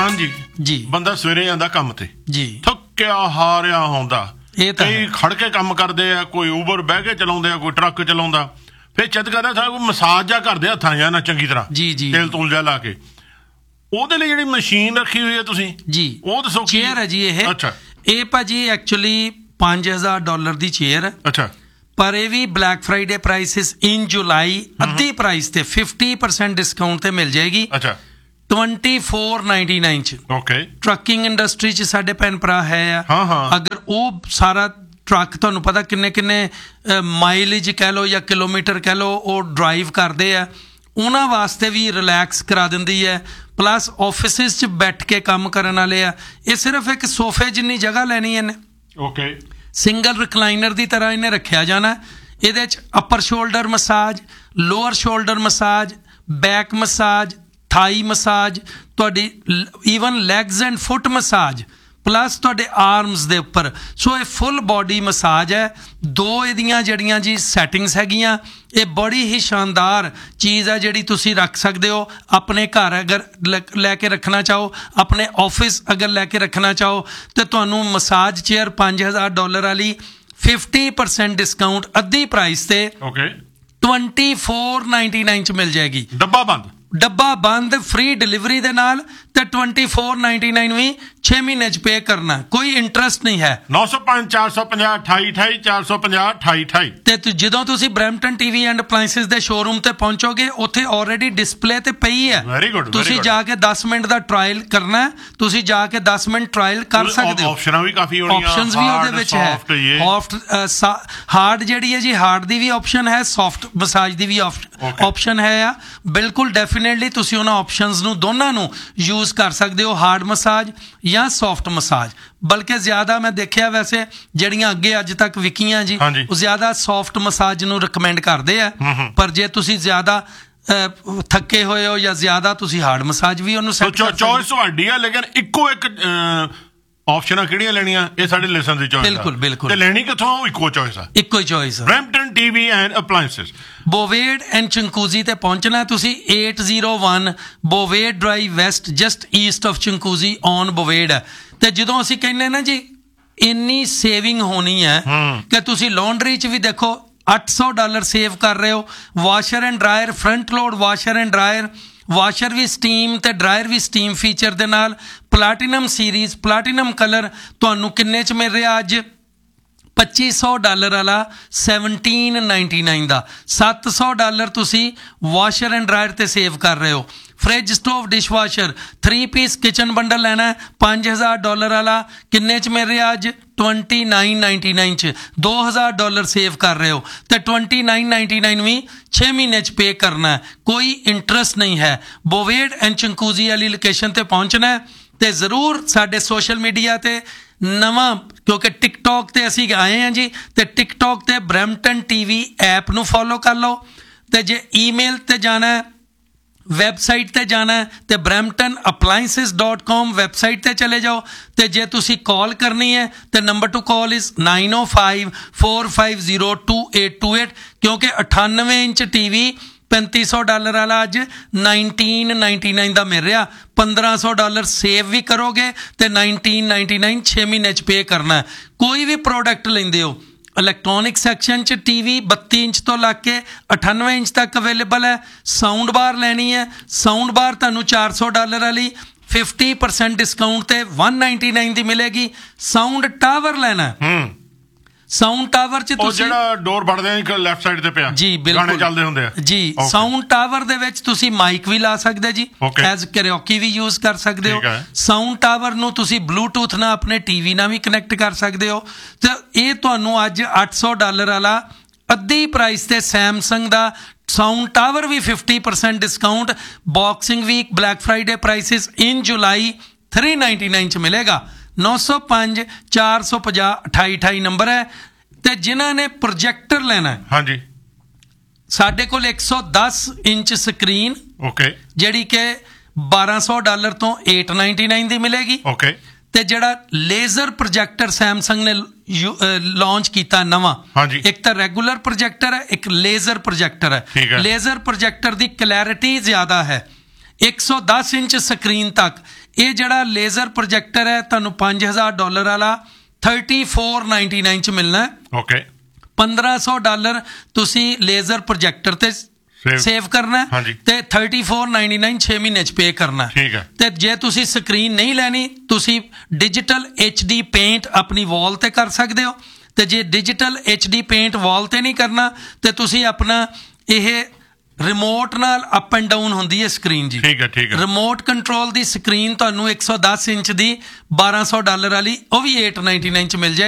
ਇਮਰਾਨ ਜੀ ਬੰਦਾ ਸਵੇਰੇ ਜਾਂਦਾ ਕੰਮ ਤੇ ਜੀ, ਥੱਕਿਆ ਹਾਰਿਆ ਹੁੰਦਾ, ਕਈ ਖੜ ਕੇ ਕੰਮ ਕਰਦੇ ਆ, ਕੋਈ ਊਬਰ ਬਹਿ ਕੇ ਚਲਾਉਂਦੇ ਆ, ਕੋਈ ਟਰੱਕ ਚਲਾਉਂਦਾ, ਫਿਰ ਚਿੱਤ ਕਰਦਾ ਸਾਰਾ ਮਸਾਜ ਜਾ ਕਰਦੇ ਹੱਥਾਂ ਜਾਂ ਨਾ ਚੰਗੀ ਤਰ੍ਹਾਂ ਤੇਲ ਤੂਲ ਜਾ ਲਾ ਕੇ। ਉਹਦੇ ਲਈ ਜਿਹੜੀ ਮਸ਼ੀਨ ਰੱਖੀ ਹੋਈ ਹੈ ਤੁਸੀਂ ਜੀ, ਉਹ ਦੱਸੋ। ਚੇਅਰ ਹੈ ਜੀ ਇਹ। ਅੱਛਾ, ਇਹ ਭਾਜੀ ਐਕਚੁਅਲੀ $5000 ਦੀ ਚੇਅਰ ਹੈ। ਅੱਛਾ, ਪਰ ਇਹ ਵੀ ਬਲੈਕ ਫਰਾਈਡੇ ਪ੍ਰਾਈਸਿਸ ਇਨ ਜੁਲਾਈ ਅੱਧੀ ਪ੍ਰਾਈਸ ਤੇ 50% ਡਿਸਕਾਊਂਟ ਤੇ ਮਿਲ ਜਾਏਗੀ। ਅੱਛਾ, 2499 ਚ। ਓਕੇ, ਟਰੱਕਿੰਗ ਇੰਡਸਟਰੀ ਚ ਸਾਡੇ ਭੈਣ ਭਰਾ ਹੈ ਆ, ਅਗਰ ਉਹ ਸਾਰਾ ਟਰੱਕ ਤੁਹਾਨੂੰ ਪਤਾ ਕਿੰਨੇ ਮਾਈਲੇਜ ਕਹਿ ਲਓ ਜਾਂ ਕਿਲੋਮੀਟਰ ਕਹਿ ਲਓ ਉਹ ਡਰਾਈਵ ਕਰਦੇ ਆ, ਉਹਨਾਂ ਵਾਸਤੇ ਵੀ ਰਿਲੈਕਸ ਕਰਾ ਦਿੰਦੀ ਹੈ। ਪਲੱਸ ਆਫਿਸਿਸ 'ਚ ਬੈਠ ਕੇ ਕੰਮ ਕਰਨ ਵਾਲੇ ਆ, ਇਹ ਸਿਰਫ ਇੱਕ ਸੋਫੇ ਜਿੰਨੀ ਜਗ੍ਹਾ ਲੈਣੀ ਇਹਨੇ। ਓਕੇ, ਸਿੰਗਲ ਰਿਕਲਾਈਨਰ ਦੀ ਤਰ੍ਹਾਂ ਇਹਨੇ ਰੱਖਿਆ ਜਾਣਾ। ਇਹਦੇ 'ਚ ਅਪਰ shoulder massage, lower shoulder massage, back massage, ਥਾਈ ਮਸਾਜ, ਤੁਹਾਡੀ even legs and foot massage, plus ਤੁਹਾਡੇ ਆਰਮਸ ਦੇ ਉੱਪਰ। ਸੋ ਇਹ ਫੁੱਲ ਬੋਡੀ ਮਸਾਜ ਹੈ। ਦੋ ਇਹਦੀਆਂ ਜਿਹੜੀਆਂ ਜੀ ਸੈਟਿੰਗਸ ਹੈਗੀਆਂ, ਇਹ ਬੜੀ ਹੀ ਸ਼ਾਨਦਾਰ ਚੀਜ਼ ਹੈ ਜਿਹੜੀ ਤੁਸੀਂ ਰੱਖ ਸਕਦੇ ਹੋ ਆਪਣੇ ਘਰ ਅਗਰ ਲੈ ਕੇ ਰੱਖਣਾ ਚਾਹੋ, ਆਪਣੇ ਆਫਿਸ ਅਗਰ ਲੈ ਕੇ ਰੱਖਣਾ ਚਾਹੋ, ਤੇ ਤੁਹਾਨੂੰ ਮਸਾਜ ਚੇਅਰ $5000 ਵਾਲੀ 50% ਡਿਸਕਾਊਂਟ ਅੱਧੀ ਪ੍ਰਾਈਸ ਤੇ 2499 ਚ ਮਿਲ ਜਾਏਗੀ। ਡੱਬਾ ਬੰਦ ਫ੍ਰੀ ਡਿਲੀਵਰੀ ਦੇ ਨਾਲ, ਤੇ 2499 ਵੀ 6 ਮਹੀਨੇ ਚ ਪੇ ਕਰਨਾ, ਕੋਈ ਇੰਟਰਸਟ ਨਹੀਂ ਹੈ। 905 450 2828 450 2828 ਤੇ ਜਦੋਂ ਤੁਸੀਂ ਬਰੈਂਪਟਨ ਟੀਵੀ ਐਂਡ ਅਪਲਾਈਐਂਸਿਸ ਦੇ ਸ਼ੋਰੂਮ ਤੇ ਪਹੁੰਚੋਗੇ, ਉੱਥੇ ਆਲਰੇਡੀ ਡਿਸਪਲੇ ਤੇ ਪਈ ਹੈ। Very good. ਤੁਸੀਂ ਜਾ ਕੇ 10 ਮਿੰਟ ਦਾ ਟਰਾਇਲ ਕਰਨਾ, ਤੁਸੀਂ ਜਾ ਕੇ 10 ਮਿੰਟ ਟਰਾਇਲ ਕਰ ਸਕਦੇ ਹੋ। ਆਪਸ਼ਨਾਂ ਵੀ ਕਾਫੀ ਹੋਣੀਆਂ, ਆਪਸ਼ਨਸ ਵੀ ਉਹਦੇ ਵਿੱਚ ਹੈ। ਹਾਰਡ ਜਿਹੜੀ ਹੈ ਜੀ, ਹਾਰਡ ਦੀ ਵੀ ਆਪਸ਼ਨ ਹੈ, ਸੌਫਟ ਮਸਾਜ ਦੀ ਵੀ ਆਪਸ਼ਨ ਹੈ ਆ। ਬਿਲਕੁਲ ਡੈਫੀਨੇਟਲੀ ਤੁਸੀਂ ਉਹਨਾਂ ਆਪਸ਼ਨਸ ਨੂੰ ਦੋਨਾਂ ਨੂੰ ਯੂਜ਼ ਕਰ ਸਕਦੇ ਹੋ, ਹਾਰਡ ਮਸਾਜ ਜਾਂ ਸੌਫਟ ਮਸਾਜ। ਬਲਕਿ ਜ਼ਿਆਦਾ ਮੈਂ ਦੇਖਿਆ ਵੈਸੇ ਜਿਹੜੀਆਂ ਅੱਗੇ ਅੱਜ ਤੱਕ ਵਿਕੀਆਂ ਜੀ, ਉਹ ਜ਼ਿਆਦਾ ਸੌਫਟ ਮਸਾਜ ਨੂੰ ਰਿਕਮੈਂਡ ਕਰਦੇ ਆ, ਪਰ ਜੇ ਤੁਸੀਂ ਜ਼ਿਆਦਾ ਥੱਕੇ ਹੋਏ ਹੋ ਜਾਂ ਜ਼ਿਆਦਾ, ਤੁਸੀਂ ਹਾਰਡ ਮਸਾਜ ਵੀ ਉਹਨੂੰ ਸੈੱਟ ਕਰ ਸਕਦੇ ਹੋ। ਚੋਇਸ ਤੁਹਾਡੀ ਆ, ਲੇਕਿਨ ਇੱਕੋ ਇੱਕ ਆਪਸ਼ਨਾਂ ਕਿਹੜੀਆਂ ਲੈਣੀਆਂ, ਇਹ ਸਾਡੇ ਲਿਸਨ ਦੀ ਚੋਇਸ। ਬਿਲਕੁਲ। ਤੇ ਲੈਣੀ ਕਿੱਥੋਂ, ਇੱਕੋ ਚੋਇਸ ਆ, ਇੱਕੋ ਹੀ ਚੋਇਸ ਆ। ਬਰੈਂਪਟਨ ਟੀਵੀ ਐਂਡ ਅਪਲਾਈਐਂਸਿਸ, ਬੋਵੇਡ ਐਂਡ ਚੰਕੂਜ਼ੀ ਤੇ ਪਹੁੰਚਣਾ ਤੁਸੀਂ। 801 ਬੋਵੇਡ drive West, just East of ਚੰਕੂਜ਼ੀ on ਬੋਵੇਡ ਹੈ। ਤੇ ਜਦੋਂ ਅਸੀਂ ਕਹਿੰਦੇ ਨਾ ਜੀ ਇੰਨੀ ਸੇਵਿੰਗ ਹੋਣੀ ਹੈ ਕਿ ਤੁਸੀਂ ਲਾਂਡਰੀ 'ਚ ਵੀ ਦੇਖੋ $800 ਸੇਵ ਕਰ ਰਹੇ ਹੋ। Washer and dryer, front load washer and dryer, washer we steam ਤੇ ਡਰਾਇਰ ਵੀ ਸਟੀਮ ਫੀਚਰ ਦੇ ਨਾਲ। ਪਲਾਟੀਨਮ ਸੀਰੀਜ਼, ਪਲਾਟੀਨਮ ਕਲਰ ਤੁਹਾਨੂੰ ਕਿੰਨੇ 'ਚ ਮਿਲ ਰਿਹਾ ਅੱਜ? $2500 ਵਾਲਾ 1799 ਦਾ। $700 ਤੁਸੀਂ ਵਾਸ਼ਰ ਐਂਡ ਡਰਾਇਰ ਤੇ ਸੇਵ ਕਰ ਰਹੇ ਹੋ। Fridge, stove, dish washer, 3 piece kitchen bundle ਲੈਣਾ $5000 ਵਾਲਾ, ਕਿੰਨੇ 'ਚ ਮਿਲ ਰਿਹਾ ਅੱਜ? 2999 ਚ। $2000 ਸੇਵ ਕਰ ਰਹੇ ਹੋ, ਤੇ 2999 ਵੀ 6 ਮਹੀਨੇ 'ਚ ਪੇ ਕਰਨਾ ਹੈ, ਕੋਈ ਇੰਟਰਸਟ ਨਹੀਂ ਹੈ। ਬੋਵੇਡ ਐਂਡ ਚੰਕੂਜ਼ੀ ਵਾਲੀ ਲੋਕੇਸ਼ਨ ਤੇ ਪਹੁੰਚਣਾ ਹੈ। ਤੇ ਜ਼ਰੂਰ ਸਾਡੇ ਸੋਸ਼ਲ ਮੀਡੀਆ ਤੇ ਨਵਾਂ, ਕਿਉਂਕਿ ਟਿਕਟੋਕ ਤੇ ਅਸੀਂ ਆਏ ਹਾਂ ਜੀ, ਤੇ ਟਿਕਟੋਕ ਤੇ ਬਰੈਂਪਟਨ ਟੀਵੀ ਐਪ ਨੂੰ ਫੋਲੋ ਕਰ ਲਓ। ਤੇ ਜੇ ਈਮੇਲ ਤੇ ਜਾਣਾ ਹੈ, ਵੈਬਸਾਈਟ ਤੇ ਜਾਣਾ ਹੈ, ਤੇ bramptonappliances.com ਵੈਬਸਾਈਟ ਤੇ ਚਲੇ ਜਾਓ। ਤੇ ਜੇ ਤੁਸੀਂ ਕਾਲ ਕਰਨੀ ਹੈ ਤੇ ਨੰਬਰ ਟੂ ਕਾਲ ਇਜ਼ 905 450 2828, ਕਿਉਂਕਿ 98 ਇੰਚ ਟੀਵੀ $3500 ਵਾਲਾ ਅੱਜ 1999 ਦਾ ਮਿਲ ਰਿਹਾ। $1500 ਸੇਵ ਵੀ ਕਰੋਗੇ ਤੇ 1999 6 ਮਹੀਨੇ 'ਚ ਪੇ ਕਰਨਾ। ਕੋਈ ਵੀ ਪ੍ਰੋਡਕਟ ਲੈਂਦੇ ਹੋ, ਇਲੈਕਟ੍ਰੋਨਿਕ ਸੈਕਸ਼ਨ 'ਚ ਟੀਵੀ 32 ਇੰਚ ਤੋਂ ਲੱਗ ਕੇ 98 ਇੰਚ ਤੱਕ ਅਵੇਲੇਬਲ ਹੈ। ਸਾਊਂਡ ਬਾਰ ਲੈਣੀ ਹੈ, ਸਾਊਂਡ ਬਾਰ ਤੁਹਾਨੂੰ $400 ਵਾਲੀ 50% ਡਿਸਕਾਊਂਟ ਤੇ 199 ਦੀ ਮਿਲੇਗੀ। ਸਾਊਂਡ ਟਾਵਰ ਲੈਣਾ, ਸਾਊਂਡ ਟਾਵਰ 'ਚ ਤੁਸੀਂ ਜਿਹੜਾ ਡੋਰ ਵੜਦੇ ਆ ਲੈਫਟ ਸਾਈਡ ਤੇ ਪਿਆ ਜੀ, ਬਿਲਕੁਲ ਗਾਣੇ ਚੱਲਦੇ ਹੁੰਦੇ ਆ ਜੀ। ਸਾਊਂਡ ਟਾਵਰ ਦੇ ਵਿੱਚ ਤੁਸੀਂ ਮਾਈਕ ਵੀ ਲਾ ਸਕਦੇ ਜੀ, ਐਜ਼ ਕੈਰੀਓਕੀ ਵੀ ਯੂਜ਼ ਕਰ ਸਕਦੇ ਹੋ। ਸਾਊਂਡ ਟਾਵਰ ਨੂੰ ਤੁਸੀਂ ਬਲੂਟੂਥ ਨਾਲ ਆਪਣੇ ਟੀਵੀ ਨਾਲ ਵੀ ਕਨੈਕਟ ਕਰ ਸਕਦੇ ਹੋ। ਤੇ ਇਹ ਤੁਹਾਨੂੰ ਅੱਜ $800 ਵਾਲਾ ਅੱਧੀ ਪ੍ਰਾਈਸ ਤੇ ਸੈਮਸੰਗ ਦਾ ਸਾਊਂਡ ਟਾਵਰ ਵੀ 50% discount, boxing week, black Friday prices ਇਨ ਜੁਲਾਈ 399 ਚ ਮਿਲੇਗਾ। 905 450 2828 ਨੰਬਰ ਹੈ। ਤੇ ਜਿਨ੍ਹਾਂ ਨੇ ਪ੍ਰੋਜੈਕਟਰ ਲੈਣਾ ਹੈ, ਹਾਂਜੀ, ਸਾਡੇ ਕੋਲ 110 ਇੰਚ ਸਕਰੀਨ, ਜਿਹੜੀ ਕਿ $1200 ਤੋਂ $899 ਦੀ ਮਿਲੇਗੀ। ਤੇ ਜਿਹੜਾ ਲੇਜ਼ਰ ਪ੍ਰੋਜੈਕਟਰ ਸੈਮਸੰਗ ਨੇ ਲਾਂਚ ਕੀਤਾ ਨਵਾਂ, ਇੱਕ ਤਾਂ ਰੈਗੂਲਰ ਪ੍ਰੋਜੈਕਟਰ ਹੈ, ਇੱਕ ਲੇਜ਼ਰ ਪ੍ਰੋਜੈਕਟਰ ਹੈ। ਲੇਜ਼ਰ ਪ੍ਰੋਜੈਕਟਰ ਦੀ ਕਲੈਰਿਟੀ ਜ਼ਿਆਦਾ ਹੈ, 110 ਇੰਚ ਸਕਰੀਨ ਤੱਕ ਇਹ ਜਿਹੜਾ ਲੇਜ਼ਰ ਪ੍ਰੋਜੈਕਟਰ ਹੈ ਤੁਹਾਨੂੰ $5000 ਵਾਲਾ $3499 ਚ ਮਿਲਣਾ ਹੈ। ਓਕੇ, $1500 ਤੁਸੀਂ ਲੇਜ਼ਰ ਪ੍ਰੋਜੈਕਟਰ ਤੇ ਸੇਵ ਕਰਨਾ ਤੇ $3499 6 ਮਹੀਨੇ ਚ ਪੇ ਕਰਨਾ। ਠੀਕ ਹੈ। ਤੇ ਜੇ ਤੁਸੀਂ ਸਕਰੀਨ ਨਹੀਂ ਲੈਣੀ ਤੁਸੀਂ ਡਿਜੀਟਲ HD ਪੇਂਟ ਆਪਣੀ ਵਾਲ ਤੇ ਕਰ ਸਕਦੇ ਹੋ ਤੇ ਜੇ ਡਿਜੀਟਲ HD ਪੇਂਟ ਵਾਲ ਤੇ ਨਹੀਂ ਕਰਨਾ ਤੇ ਤੁਸੀਂ ਆਪਣਾ ਇਹ ਰਿਮੋਟ ਨਾਲ ਅਪ ਐਂਡ ਡਾਊਨ ਹੁੰਦੀ ਹੈ ਸਕਰੀਨ ਜੀ। ਠੀਕ ਹੈ, ਠੀਕ ਹੈ। ਰਿਮੋਟ ਕੰਟਰੋਲ ਦੀ ਸਕਰੀਨ ਤੁਹਾਨੂੰ 110 ਇੰਚ ਦੀ $1200 ਵਾਲੀ ਉਹ ਵੀ $899 ਚ ਮਿਲ ਜਾਏ।